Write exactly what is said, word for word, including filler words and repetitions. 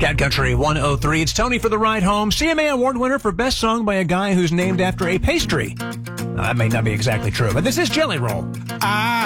Cat Country one oh three. It's Tony for the ride home. C M A Award winner for Best Song by a guy who's named after a pastry. Now, that may not be exactly true, but this is Jelly Roll. I